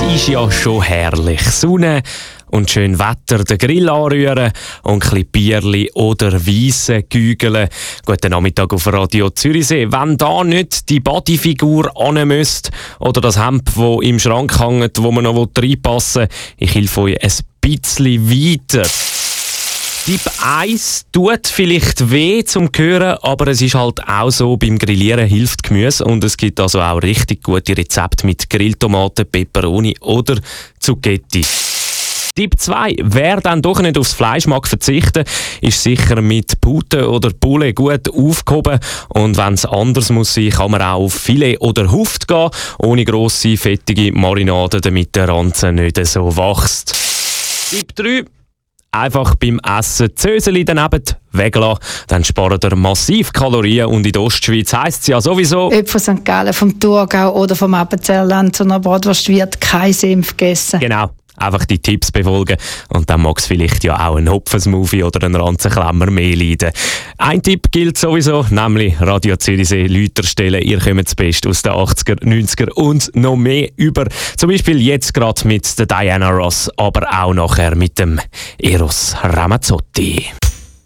ist ja schon herrlich. Sonne und schön Wetter, den Grill anrühren und ein bisschen Bierli oder Weisse gügeln. Guten Nachmittag auf Radio Zürichsee. Wenn da nicht die Bodyfigur ran müsst oder das Hemd, das im Schrank hängt, wo man noch reinpassen will, ich helfe euch ein bisschen weiter. Tipp 1 tut vielleicht weh zum Hören, aber es ist halt auch so, beim Grillieren hilft Gemüse und es gibt also auch richtig gute Rezepte mit Grilltomaten, Peperoni oder Zucchetti. Tipp 2. Wer dann doch nicht aufs Fleisch mag verzichten, ist sicher mit Pute oder Poulet gut aufgehoben. Und wenn es anders muss sein, kann man auch auf Filet oder Huft gehen, ohne grosse, fettige Marinade, damit der Ranzen nicht so wächst. Tipp 3. Einfach beim Essen Zöseli daneben weglassen, dann spart ihr massiv Kalorien und in der Ostschweiz heisst es ja sowieso... Ob von St. Gallen, vom Thurgau oder vom Appenzellerland zu einer Bratwurst wird kein Senf gegessen. Genau. Einfach die Tipps befolgen und dann mag es vielleicht ja auch ein Hopfensmoothie oder ein Ranzenklemmer mehr leiden. Ein Tipp gilt sowieso, nämlich Radio Zürichsee Leute stellen. Ihr kommt das Beste aus den 80er, 90er und noch mehr über. Zum Beispiel jetzt gerade mit der Diana Ross, aber auch nachher mit dem Eros Ramazzotti.